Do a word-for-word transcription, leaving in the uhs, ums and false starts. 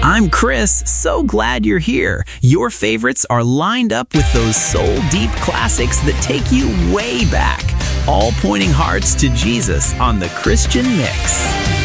I'm Chris, so glad you're here. Your favorites are lined up with those soul-deep classics that take you way back, all pointing hearts to Jesus on the Christian Mix.